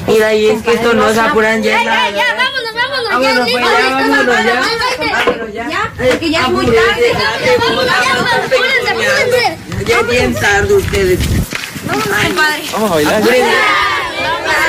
Mira, y es que estos no se apuran ya. Ya, vámonos, Vámonos, pues, ya, vámonos, ya. Ya, porque ya es muy tarde. Apúrense. Ya es bien tarde ustedes. Vamos, compadre. Vamos a bailar. Apúrense.